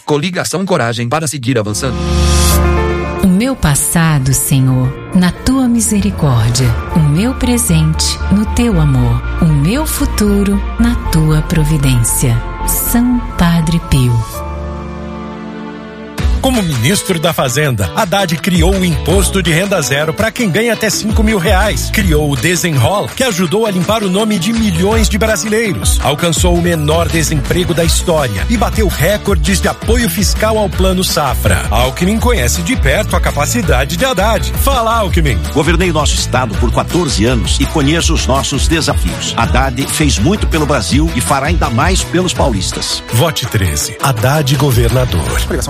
Coligação Coragem para seguir avançando. O meu passado, Senhor, na tua misericórdia. O meu presente, no teu amor. O meu futuro, na tua providência. São Padre Pio. Como ministro da Fazenda, Haddad criou o Imposto de Renda Zero para quem ganha até R$5.000. Criou o Desenrola, que ajudou a limpar o nome de milhões de brasileiros. Alcançou o menor desemprego da história e bateu recordes de apoio fiscal ao Plano Safra. Alckmin conhece de perto a capacidade de Haddad. Fala, Alckmin. Governei nosso estado por 14 anos e conheço os nossos desafios. Haddad fez muito pelo Brasil e fará ainda mais pelos paulistas. Vote 13. Haddad governador.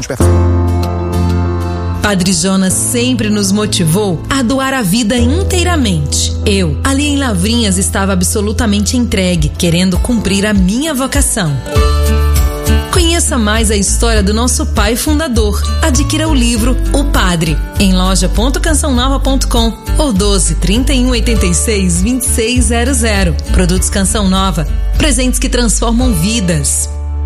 Padre Jonas sempre nos motivou a doar a vida inteiramente. Eu, ali em Lavrinhas, estava absolutamente entregue, querendo cumprir a minha vocação. Conheça mais a história do nosso pai fundador. Adquira o livro O Padre em loja.cançãonova.com ou 12 31 86 2600. Produtos Canção Nova. Presentes que transformam vidas.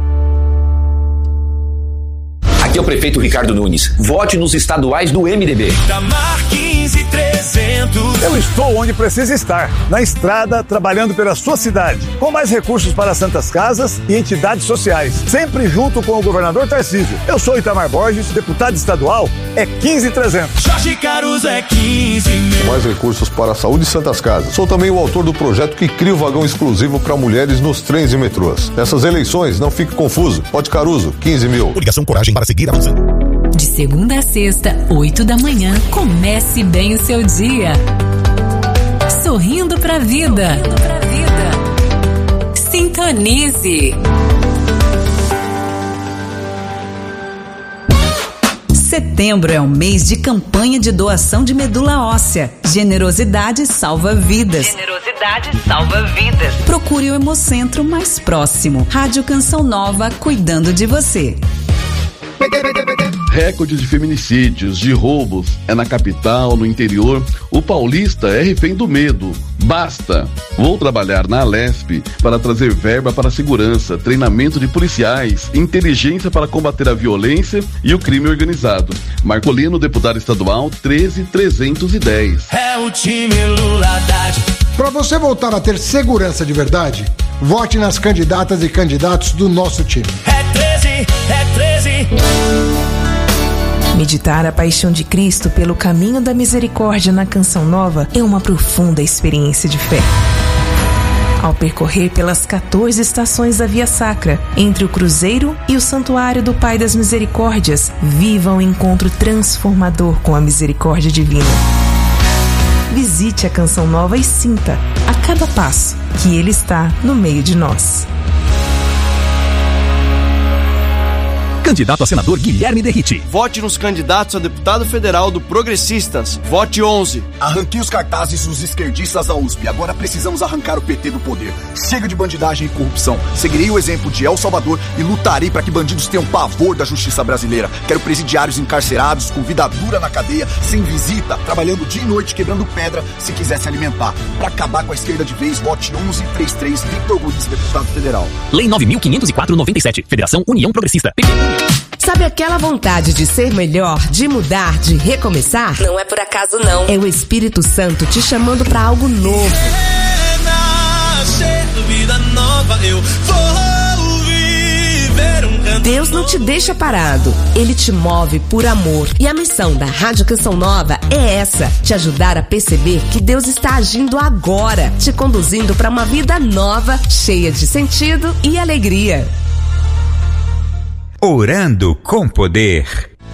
Aqui é o prefeito Ricardo Nunes. Vote nos estaduais do MDB. Itamar 15300. Eu estou onde precisa estar, na estrada, trabalhando pela sua cidade, com mais recursos para santas casas e entidades sociais, sempre junto com o governador Tarcísio. Eu sou Itamar Borges, deputado estadual, é 15300. Jorge Caruso é 15 mil. Mais recursos para a saúde e santas casas. Sou também o autor do projeto que cria o vagão exclusivo para mulheres nos trens e metrôs. Nessas eleições, não fique confuso. Vote Caruso, 15 mil. Coligação Coragem para seguir avançando. De segunda a sexta, 8 da manhã, comece bem o seu dia. Sorrindo pra vida. Sintonize. Setembro é o mês de campanha de doação de medula óssea. Generosidade salva vidas. Generosidade salva vidas. Procure o Hemocentro mais próximo. Rádio Canção Nova, cuidando de você. Recorde de feminicídios, de roubos, é na capital, no interior. O paulista é refém do medo. Basta! Vou trabalhar na Alesp para trazer verba para a segurança, treinamento de policiais, inteligência para combater a violência e o crime organizado. Marcolino, deputado estadual, 13310. É o time Lula Haddad. Para você voltar a ter segurança de verdade, vote nas candidatas e candidatos do nosso time. É 13. Meditar a paixão de Cristo pelo caminho da misericórdia na Canção Nova é uma profunda experiência de fé. Ao percorrer pelas 14 estações da Via Sacra, entre o Cruzeiro e o Santuário do Pai das Misericórdias, viva um encontro transformador com a misericórdia divina. Visite a Canção Nova e sinta, a cada passo, que Ele está no meio de nós. Candidato a senador Guilherme Derrite. Vote nos candidatos a deputado federal do Progressistas. Vote 11. Arranquei os cartazes dos esquerdistas da USP. Agora precisamos arrancar o PT do poder. Chega de bandidagem e corrupção. Seguirei o exemplo de El Salvador e lutarei para que bandidos tenham pavor da justiça brasileira. Quero presidiários encarcerados, com vida dura na cadeia, sem visita, trabalhando dia e noite, quebrando pedra, se quiser se alimentar. Para acabar com a esquerda de vez, vote 1133, Victor Gomes, deputado federal. Lei 9.504/97, Federação União Progressista. Sabe aquela vontade de ser melhor, de mudar, de recomeçar? Não é por acaso, não. É o Espírito Santo te chamando para algo novo. Vida nova, eu vou viver um canto. Deus não te deixa parado. Ele te move por amor. E a missão da Rádio Canção Nova é essa: te ajudar a perceber que Deus está agindo agora, te conduzindo para uma vida nova, cheia de sentido e alegria. Orando com Poder.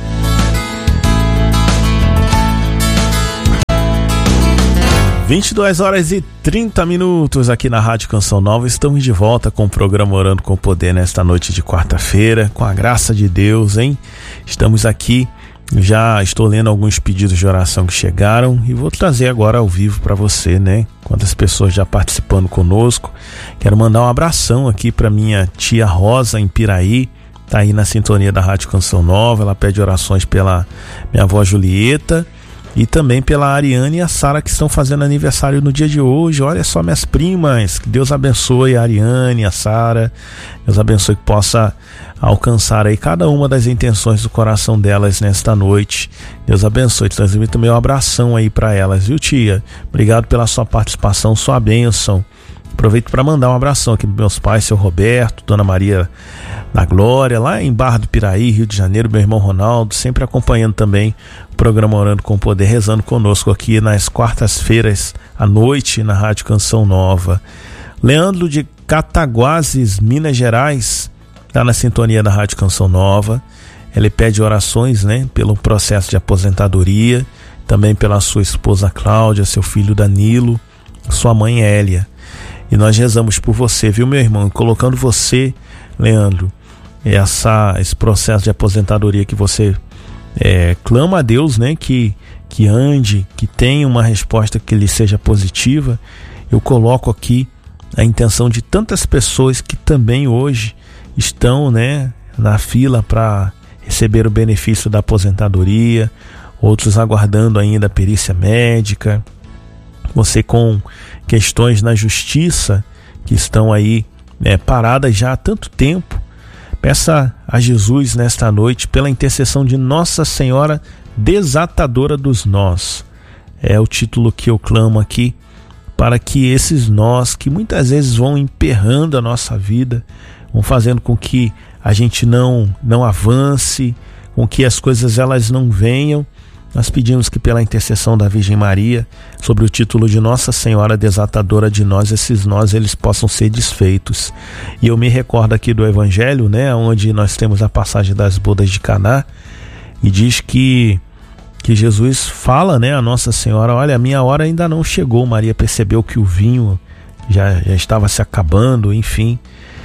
(22h30) aqui na Rádio Canção Nova. Estamos de volta com o programa Orando com Poder nesta noite de quarta-feira, com a graça de Deus, hein? Estamos aqui, já estou lendo alguns pedidos de oração que chegaram e vou trazer agora ao vivo para você, né? Quantas pessoas já participando conosco. Quero mandar um abração aqui para minha tia Rosa em Piraí. Tá aí na sintonia da Rádio Canção Nova. Ela pede orações pela minha avó Julieta E também pela Ariane e a Sara, que estão fazendo aniversário no dia de hoje. Olha só, minhas primas, que Deus abençoe a Ariane, a Sara. Deus abençoe que possa alcançar aí cada uma das intenções do coração delas nesta noite. Deus abençoe. Transmito meu abração aí para elas, viu, tia? Obrigado pela sua participação, sua bênção. Aproveito para mandar um abração aqui para meus pais, seu Roberto, Dona Maria da Glória, lá em Barra do Piraí, Rio de Janeiro, meu irmão Ronaldo, sempre acompanhando também o programa Orando com Poder, rezando conosco aqui nas quartas-feiras à noite na Rádio Canção Nova. Leandro de Cataguases, Minas Gerais, está na sintonia da Rádio Canção Nova. Ele pede orações, né, pelo processo de aposentadoria, também pela sua esposa Cláudia, seu filho Danilo, sua mãe Hélia. E nós rezamos por você, viu, meu irmão? Colocando você, Leandro, esse processo de aposentadoria que você clama a Deus, né? Que ande, que tenha uma resposta que lhe seja positiva. Eu coloco aqui a intenção de tantas pessoas que também hoje estão, né, na fila para receber o benefício da aposentadoria, outros aguardando ainda a perícia médica. Você com questões na justiça que estão aí paradas já há tanto tempo, peça a Jesus nesta noite, pela intercessão de Nossa Senhora Desatadora dos Nós. É o título que eu clamo aqui, para que esses nós que muitas vezes vão emperrando a nossa vida, vão fazendo com que a gente não avance, com que as coisas elas não venham. Nós pedimos que pela intercessão da Virgem Maria, sobre o título de Nossa Senhora Desatadora de Nós, esses nós eles possam ser desfeitos. E eu me recordo aqui do Evangelho, né, onde nós temos a passagem das bodas de Caná, e diz que Jesus fala, né, a Nossa Senhora: olha, a minha hora ainda não chegou. Maria percebeu que o vinho já estava se acabando, enfim.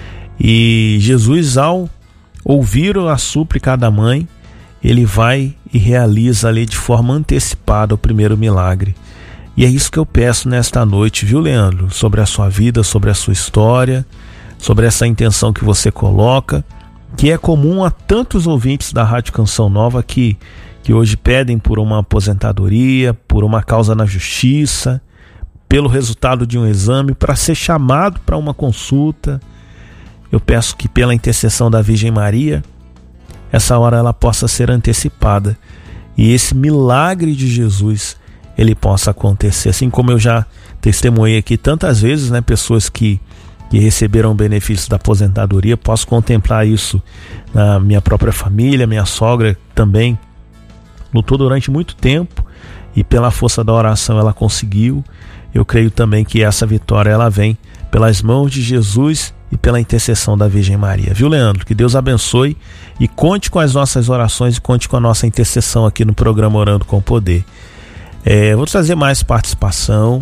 E Jesus, ao ouvir a súplica da mãe, ele vai e realiza ali de forma antecipada o primeiro milagre. E é isso que eu peço nesta noite, viu, Leandro? Sobre a sua vida, sobre a sua história, sobre essa intenção que você coloca, que é comum a tantos ouvintes da Rádio Canção Nova que hoje pedem por uma aposentadoria, por uma causa na justiça, pelo resultado de um exame, para ser chamado para uma consulta. Eu peço que pela intercessão da Virgem Maria, essa hora ela possa ser antecipada e esse milagre de Jesus ele possa acontecer, assim como eu já testemunhei aqui tantas vezes, né, pessoas que receberam o benefício da aposentadoria. Posso contemplar isso na minha própria família. Minha sogra também lutou durante muito tempo e pela força da oração ela conseguiu. Eu creio também que essa vitória ela vem pelas mãos de Jesus e pela intercessão da Virgem Maria. Viu, Leandro? Que Deus abençoe e conte com as nossas orações e conte com a nossa intercessão aqui no programa Orando com Poder. Vou trazer mais participação.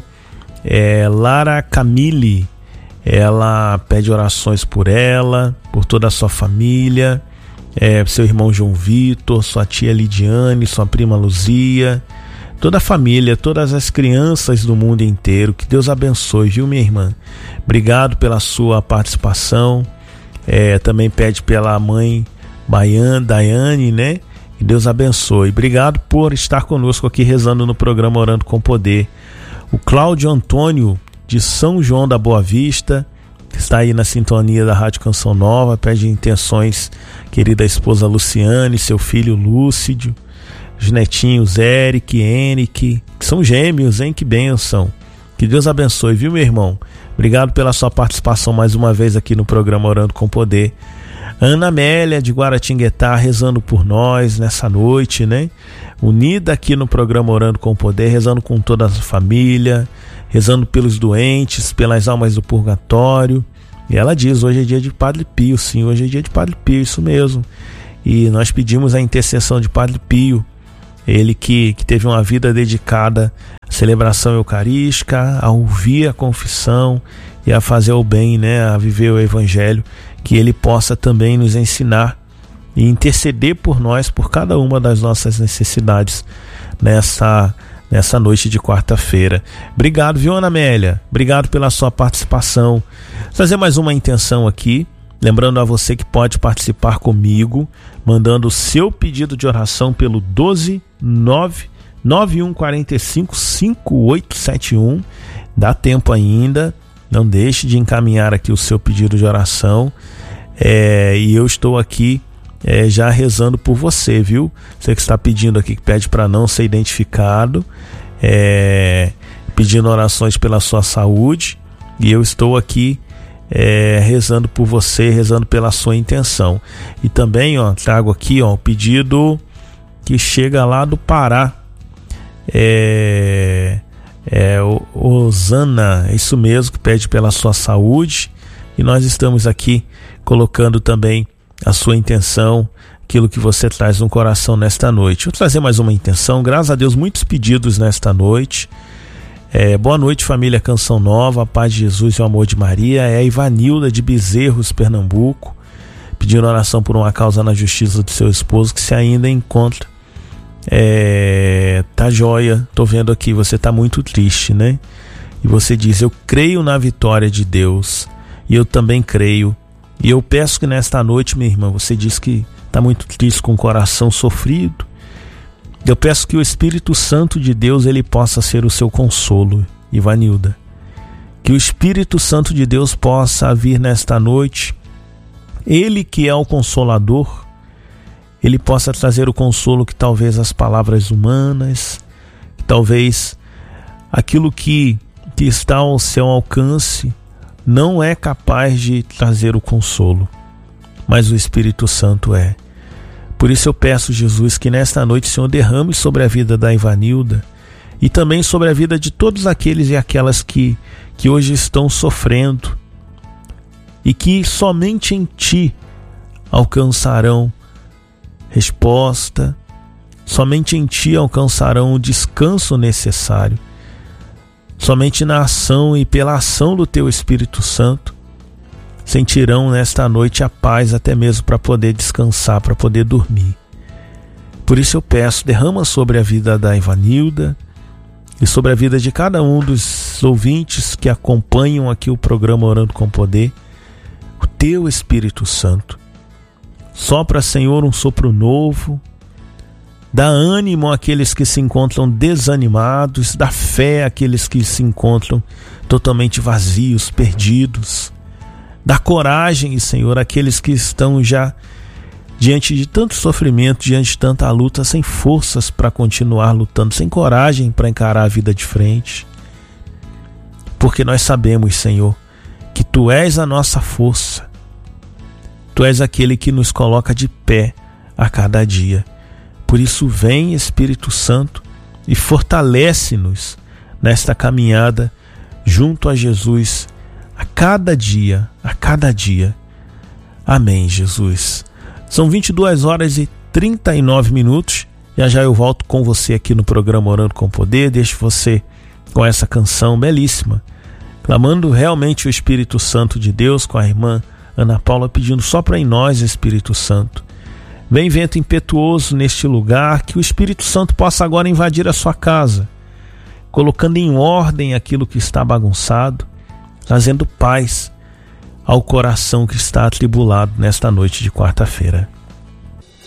Lara Camille, ela pede orações por ela, por toda a sua família, seu irmão João Vitor, sua tia Lidiane, sua prima Luzia, toda a família, todas as crianças do mundo inteiro. Que Deus abençoe, viu, minha irmã? Obrigado pela sua participação. Também pede pela mãe Daiane, né? Que Deus abençoe. Obrigado por estar conosco aqui rezando no programa Orando com Poder. O Cláudio Antônio de São João da Boa Vista, que está aí na sintonia da Rádio Canção Nova, pede intenções, querida esposa Luciane, seu filho Lúcidio, os netinhos Eric, Henrique, que são gêmeos, hein? Que bênção. Que Deus abençoe, viu, meu irmão? Obrigado pela sua participação mais uma vez aqui no programa Orando com Poder. Ana Amélia de Guaratinguetá rezando por nós nessa noite, né? Unida aqui no programa Orando com Poder, rezando com toda a família, rezando pelos doentes, pelas almas do purgatório. E ela diz: hoje é dia de Padre Pio. Sim, hoje é dia de Padre Pio, isso mesmo. E nós pedimos a intercessão de Padre Pio, ele que teve uma vida dedicada à celebração eucarística, a ouvir a confissão e a fazer o bem, né, a viver o Evangelho, que ele possa também nos ensinar e interceder por nós, por cada uma das nossas necessidades nessa noite de quarta-feira. Obrigado, viu, Ana Amélia? Obrigado pela sua participação. Vou trazer mais uma intenção aqui, lembrando a você que pode participar comigo, mandando o seu pedido de oração pelo 9145-5871. Dá tempo ainda. Não deixe de encaminhar aqui o seu pedido de oração. E eu estou aqui já rezando por você, viu? Você que está pedindo aqui, que pede para não ser identificado, pedindo orações pela sua saúde, e eu estou aqui rezando por você, rezando pela sua intenção. E também, trago aqui, o pedido que chega lá do Pará. Osana, é isso mesmo, que pede pela sua saúde, e nós estamos aqui colocando também a sua intenção, aquilo que você traz no coração nesta noite. Vou trazer mais uma intenção, graças a Deus, muitos pedidos nesta noite. Boa noite, família Canção Nova, a paz de Jesus e o amor de Maria. É a Ivanilda de Bezerros, Pernambuco, pedindo oração por uma causa na justiça do seu esposo, que se ainda encontra. Tá joia, tô vendo aqui, você tá muito triste, né? E você diz: eu creio na vitória de Deus, e eu também creio, e eu peço que nesta noite, minha irmã, você diz que tá muito triste, com o coração sofrido. Eu peço que o Espírito Santo de Deus, ele possa ser o seu consolo, Ivanilda. Que o Espírito Santo de Deus possa vir nesta noite, ele que é o Consolador, ele possa trazer o consolo que talvez as palavras humanas, que talvez aquilo que está ao seu alcance não é capaz de trazer o consolo, mas o Espírito Santo é. Por isso eu peço, Jesus, que nesta noite o Senhor derrame sobre a vida da Ivanilda e também sobre a vida de todos aqueles e aquelas que hoje estão sofrendo, e que somente em Ti alcançarão resposta, somente em Ti alcançarão o descanso necessário, somente na ação e pela ação do Teu Espírito Santo sentirão nesta noite a paz, até mesmo para poder descansar, para poder dormir. Por isso eu peço, derrama sobre a vida da Ivanilda e sobre a vida de cada um dos ouvintes que acompanham aqui o programa Orando com Poder, o Teu Espírito Santo. Sopra, Senhor, um sopro novo, dá ânimo àqueles que se encontram desanimados, dá fé àqueles que se encontram totalmente vazios, perdidos. Dá coragem, Senhor, àqueles que estão já diante de tanto sofrimento, diante de tanta luta, sem forças para continuar lutando, sem coragem para encarar a vida de frente. Porque nós sabemos, Senhor, que Tu és a nossa força. Tu és aquele que nos coloca de pé a cada dia. Por isso vem, Espírito Santo, e fortalece-nos nesta caminhada junto a Jesus a cada dia, a cada dia. Amém, Jesus. São 22h39. Já já eu volto com você aqui no programa Orando com Poder. Deixo você com essa canção belíssima, clamando realmente o Espírito Santo de Deus, com a irmã Ana Paula pedindo: sopra em nós, Espírito Santo. Vem vento impetuoso neste lugar, que o Espírito Santo possa agora invadir a sua casa, colocando em ordem aquilo que está bagunçado, trazendo paz ao coração que está atribulado nesta noite de quarta-feira.